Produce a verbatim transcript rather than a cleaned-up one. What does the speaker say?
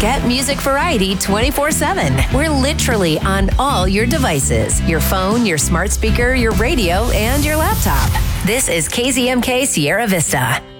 Get music variety twenty-four seven. We're literally on all your devices, your phone, your smart speaker, your radio, and your laptop. This is K Z M K Sierra Vista.